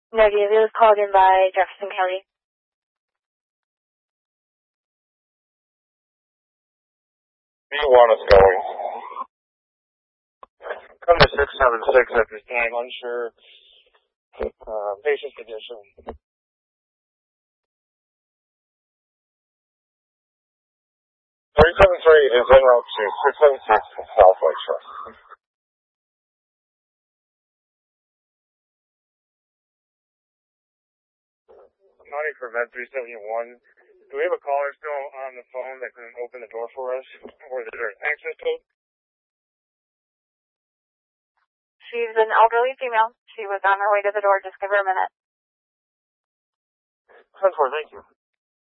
Negative. It was called in by Jefferson County. Do you want us going? Come to 676 at this time. Unsure patient's condition. 373 is en route to 676 South Lakeshore. County for Med 371. Do we have a caller still on the phone that can open the door for us? Or is there an access code? She's an elderly female. She was on her way to the door. Just give her a minute. 10-4, thank you.